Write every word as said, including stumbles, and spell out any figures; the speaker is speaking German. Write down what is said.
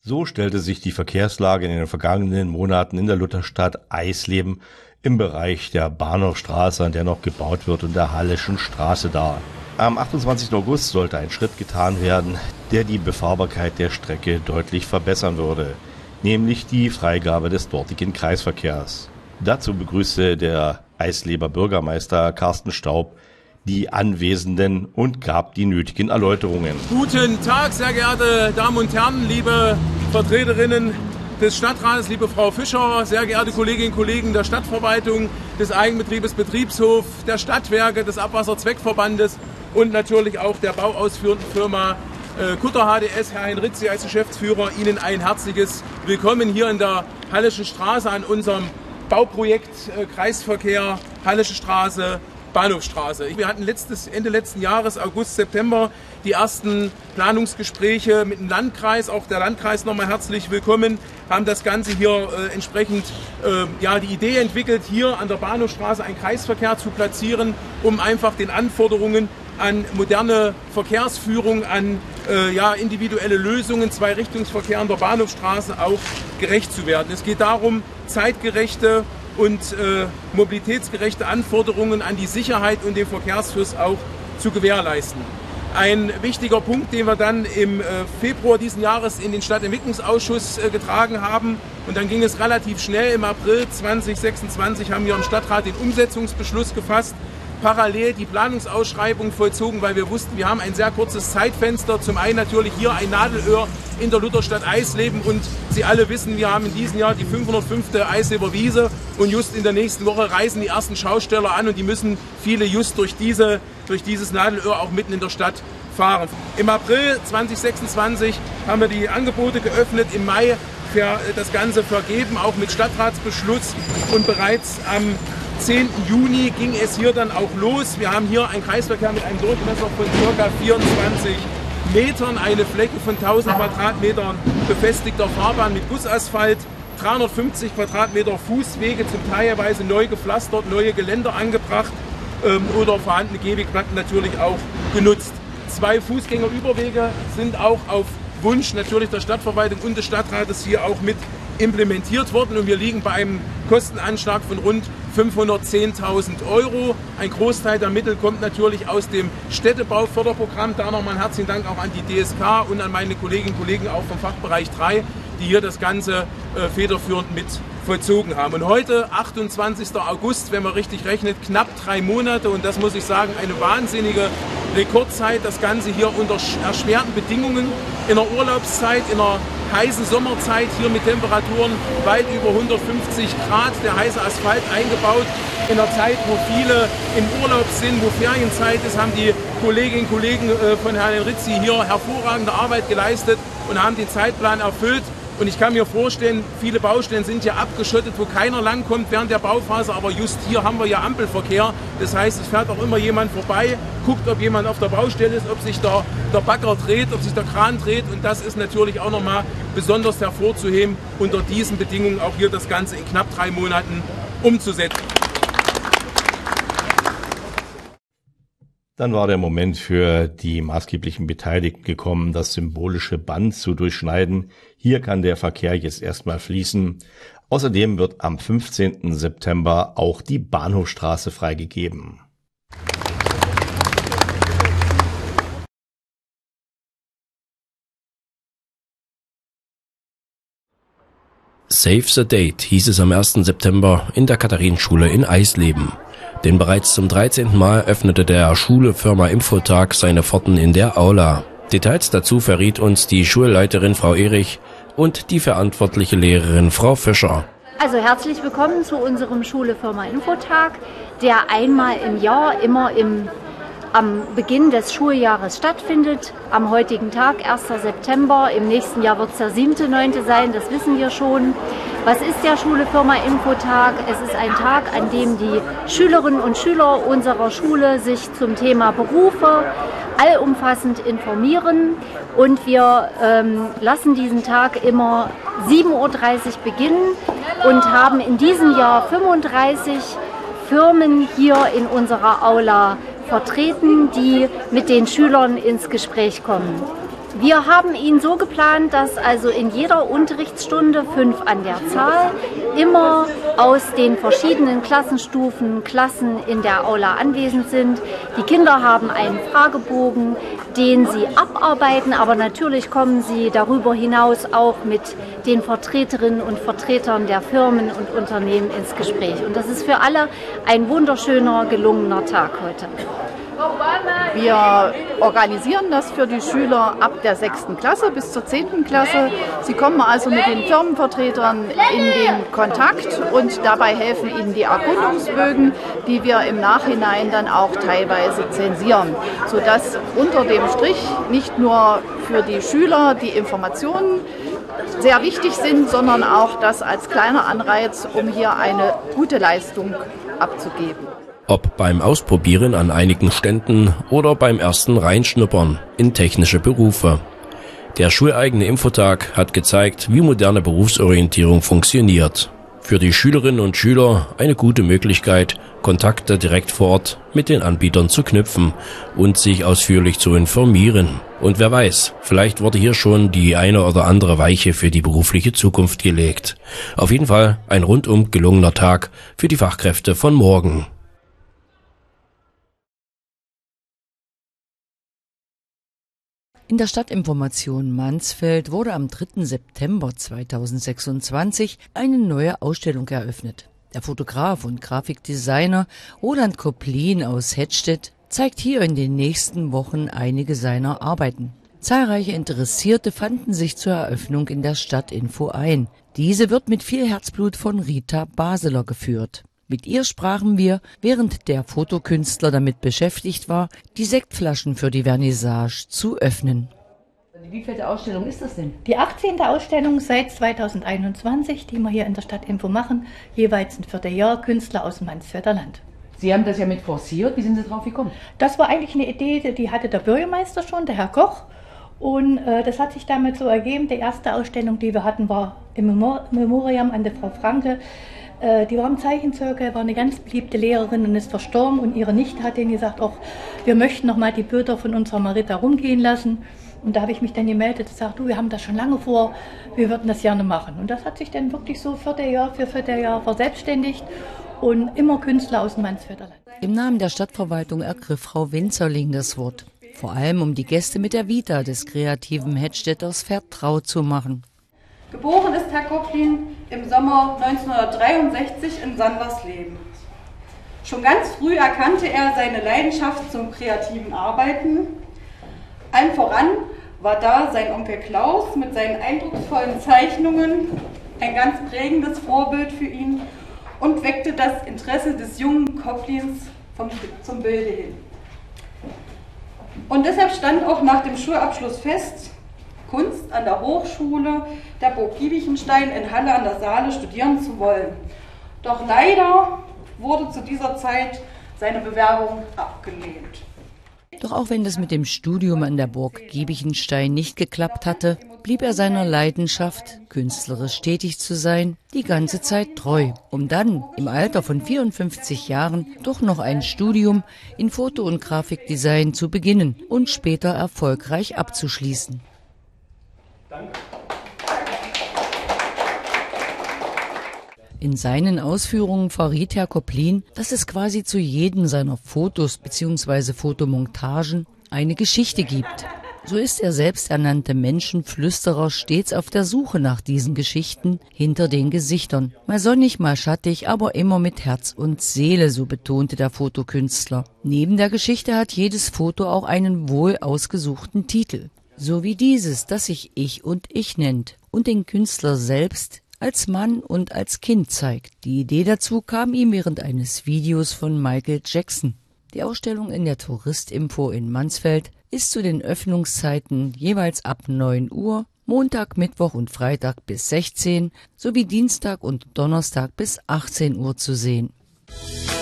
So stellte sich die Verkehrslage in den vergangenen Monaten in der Lutherstadt Eisleben im Bereich der Bahnhofstraße, an der noch gebaut wird, und der Halleschen Straße dar. Am achtundzwanzigsten August sollte ein Schritt getan werden, der die Befahrbarkeit der Strecke deutlich verbessern würde, nämlich die Freigabe des dortigen Kreisverkehrs. Dazu begrüßte der Eisleber Bürgermeister Carsten Staub die Anwesenden und gab die nötigen Erläuterungen. Guten Tag, sehr geehrte Damen und Herren, liebe Vertreterinnen des Stadtrates, liebe Frau Fischer, sehr geehrte Kolleginnen und Kollegen der Stadtverwaltung, des Eigenbetriebes Betriebshof, der Stadtwerke, des Abwasserzweckverbandes und natürlich auch der bauausführenden Firma äh, Kutter H D S, Herr Heinrizi als Geschäftsführer, Ihnen ein herzliches Willkommen hier in der Halleschen Straße an unserem Bauprojekt äh, Kreisverkehr Hallesche Straße, Bahnhofstraße. Wir hatten letztes, Ende letzten Jahres, August, September, die ersten Planungsgespräche mit dem Landkreis. Auch der Landkreis nochmal herzlich willkommen. Haben das Ganze hier äh, entsprechend äh, ja, die Idee entwickelt, hier an der Bahnhofstraße einen Kreisverkehr zu platzieren, um einfach den Anforderungen an moderne Verkehrsführung, an äh, ja, individuelle Lösungen, Zweirichtungsverkehr an der Bahnhofstraße auch gerecht zu werden. Es geht darum, zeitgerechte und äh, mobilitätsgerechte Anforderungen an die Sicherheit und den Verkehrsfluss auch zu gewährleisten. Ein wichtiger Punkt, den wir dann im äh, Februar diesen Jahres in den Stadtentwicklungsausschuss äh, getragen haben, und dann ging es relativ schnell, im April zweitausendsechsundzwanzig haben wir im Stadtrat den Umsetzungsbeschluss gefasst, parallel die Planungsausschreibung vollzogen, weil wir wussten, wir haben ein sehr kurzes Zeitfenster. Zum einen natürlich hier ein Nadelöhr in der Lutherstadt Eisleben, und Sie alle wissen, wir haben in diesem Jahr die fünfhundertfünfte Eisleber Wiese, und just in der nächsten Woche reisen die ersten Schausteller an, und die müssen viele just durch, diese, durch dieses Nadelöhr auch mitten in der Stadt fahren. Im April zweitausendsechsundzwanzig haben wir die Angebote geöffnet, im Mai für das Ganze vergeben, auch mit Stadtratsbeschluss, und bereits am zehnten Juni ging es hier dann auch los. Wir haben hier einen Kreisverkehr mit einem Durchmesser von ca. vierundzwanzig Metern, eine Fläche von tausend Quadratmetern befestigter Fahrbahn mit Gussasphalt, dreihundertfünfzig Quadratmeter Fußwege, zum teilweise neu gepflastert, neue Geländer angebracht ähm, oder vorhandene Gehwegplatten natürlich auch genutzt. Zwei Fußgängerüberwege sind auch auf Wunsch natürlich der Stadtverwaltung und des Stadtrates hier auch mit implementiert worden, und wir liegen bei einem Kostenanschlag von rund fünfhundertzehntausend Euro. Ein Großteil der Mittel kommt natürlich aus dem Städtebauförderprogramm. Da nochmal einen herzlichen Dank auch an die D S K und an meine Kolleginnen und Kollegen auch vom Fachbereich drei, die hier das Ganze äh, federführend mit vollzogen haben. Und heute, achtundzwanzigsten August, wenn man richtig rechnet, knapp drei Monate, und das muss ich sagen, eine wahnsinnige Rekordzeit, das Ganze hier unter erschwerten Bedingungen, in der Urlaubszeit, in einer heißen Sommerzeit, hier mit Temperaturen weit über hundertfünfzig Grad, der heiße Asphalt eingebaut. In der Zeit, wo viele im Urlaub sind, wo Ferienzeit ist, haben die Kolleginnen und Kollegen von Herrn Rizzi hier hervorragende Arbeit geleistet und haben den Zeitplan erfüllt. Und ich kann mir vorstellen, viele Baustellen sind ja abgeschottet, wo keiner langkommt während der Bauphase, aber just hier haben wir ja Ampelverkehr. Das heißt, es fährt auch immer jemand vorbei, guckt, ob jemand auf der Baustelle ist, ob sich der, der Bagger dreht, ob sich der Kran dreht, und das ist natürlich auch nochmal besonders hervorzuheben, unter diesen Bedingungen auch hier das Ganze in knapp drei Monaten umzusetzen. Dann war der Moment für die maßgeblichen Beteiligten gekommen, das symbolische Band zu durchschneiden. Hier kann der Verkehr jetzt erstmal fließen. Außerdem wird am fünfzehnten September auch die Bahnhofstraße freigegeben. Save the Date hieß es am ersten September in der Katharinenschule in Eisleben. Denn bereits zum dreizehnten Mal öffnete der Schule-Firma Infotag seine Pforten in der Aula. Details dazu verriet uns die Schulleiterin Frau Erich und die verantwortliche Lehrerin Frau Fischer. Also herzlich willkommen zu unserem Schule-Firma Infotag, der einmal im Jahr immer im, am Beginn des Schuljahres stattfindet. Am heutigen Tag, ersten September, im nächsten Jahr wird es der siebte neunte sein, das wissen wir schon. Was ist der Schule-Firma Infotag? Es ist ein Tag, an dem die Schülerinnen und Schüler unserer Schule sich zum Thema Berufe allumfassend informieren, und wir ähm, lassen diesen Tag immer sieben Uhr dreißig beginnen und haben in diesem Jahr fünfunddreißig Firmen hier in unserer Aula vertreten, die mit den Schülern ins Gespräch kommen. Wir haben ihn so geplant, dass also in jeder Unterrichtsstunde, fünf an der Zahl, immer aus den verschiedenen Klassenstufen Klassen in der Aula anwesend sind. Die Kinder haben einen Fragebogen, den sie abarbeiten, aber natürlich kommen sie darüber hinaus auch mit den Vertreterinnen und Vertretern der Firmen und Unternehmen ins Gespräch. Und das ist für alle ein wunderschöner, gelungener Tag heute. Wir organisieren das für die Schüler ab der sechsten Klasse bis zur zehnten Klasse. Sie kommen also mit den Firmenvertretern in den Kontakt und dabei helfen ihnen die Erkundungsbögen, die wir im Nachhinein dann auch teilweise zensieren, sodass unter dem Strich nicht nur für die Schüler die Informationen sehr wichtig sind, sondern auch das als kleiner Anreiz, um hier eine gute Leistung abzugeben. Ob beim Ausprobieren an einigen Ständen oder beim ersten Reinschnuppern in technische Berufe. Der schuleigene Infotag hat gezeigt, wie moderne Berufsorientierung funktioniert. Für die Schülerinnen und Schüler eine gute Möglichkeit, Kontakte direkt vor Ort mit den Anbietern zu knüpfen und sich ausführlich zu informieren. Und wer weiß, vielleicht wurde hier schon die eine oder andere Weiche für die berufliche Zukunft gelegt. Auf jeden Fall ein rundum gelungener Tag für die Fachkräfte von morgen. In der Stadtinformation Mansfeld wurde am dritten September zweitausendsechsundzwanzig eine neue Ausstellung eröffnet. Der Fotograf und Grafikdesigner Roland Koplin aus Hettstedt zeigt hier in den nächsten Wochen einige seiner Arbeiten. Zahlreiche Interessierte fanden sich zur Eröffnung in der Stadtinfo ein. Diese wird mit viel Herzblut von Rita Baseler geführt. Mit ihr sprachen wir, während der Fotokünstler damit beschäftigt war, die Sektflaschen für die Vernissage zu öffnen. Wie viele Ausstellung ist das denn? Die achtzehnte Ausstellung seit zweitausendeinundzwanzig, die wir hier in der Stadtinfo machen, jeweils ein Vierteljahr Künstler aus dem Mansfelder Land. Sie haben das ja mit forciert, wie sind Sie drauf gekommen? Das war eigentlich eine Idee, die hatte der Bürgermeister schon, der Herr Koch. Und äh, das hat sich damit so ergeben. Die erste Ausstellung, die wir hatten, war im Memor- Memoriam an der Frau Franke. Die war im Zeichenzirkel, war eine ganz beliebte Lehrerin und ist verstorben. Und ihre Nichte hat denen gesagt, auch, wir möchten noch mal die Bilder von unserer Marita rumgehen lassen. Und da habe ich mich dann gemeldet und gesagt, du, wir haben das schon lange vor, wir würden das gerne machen. Und das hat sich dann wirklich so Vierteljahr für Vierteljahr verselbstständigt und immer Künstler aus dem Mansfelder Land. Im Namen der Stadtverwaltung ergriff Frau Winzerling das Wort. Vor allem, um die Gäste mit der Vita des kreativen Hettstädters vertraut zu machen. Geboren ist Herr Koplin im Sommer neunzehnhundertdreiundsechzig in Sandersleben. Schon ganz früh erkannte er seine Leidenschaft zum kreativen Arbeiten. Allen voran war da sein Onkel Klaus mit seinen eindrucksvollen Zeichnungen ein ganz prägendes Vorbild für ihn und weckte das Interesse des jungen Koplins vom, zum Bilde hin. Und deshalb stand auch nach dem Schulabschluss fest, Kunst an der Hochschule der Burg Giebichenstein in Halle an der Saale studieren zu wollen. Doch leider wurde zu dieser Zeit seine Bewerbung abgelehnt. Doch auch wenn das mit dem Studium an der Burg Giebichenstein nicht geklappt hatte, blieb er seiner Leidenschaft, künstlerisch tätig zu sein, die ganze Zeit treu, um dann im Alter von vierundfünfzig Jahren doch noch ein Studium in Foto- und Grafikdesign zu beginnen und später erfolgreich abzuschließen. In seinen Ausführungen verriet Herr Koplin, dass es quasi zu jedem seiner Fotos bzw. Fotomontagen eine Geschichte gibt. So ist er selbsternannte Menschenflüsterer stets auf der Suche nach diesen Geschichten hinter den Gesichtern. Mal sonnig, mal schattig, aber immer mit Herz und Seele, so betonte der Fotokünstler. Neben der Geschichte hat jedes Foto auch einen wohl ausgesuchten Titel. So wie dieses, das sich Ich und Ich nennt und den Künstler selbst als Mann und als Kind zeigt. Die Idee dazu kam ihm während eines Videos von Michael Jackson. Die Ausstellung in der Touristinfo in Mansfeld ist zu den Öffnungszeiten jeweils ab neun Uhr, Montag, Mittwoch und Freitag bis sechzehn sowie Dienstag und Donnerstag bis achtzehn Uhr zu sehen.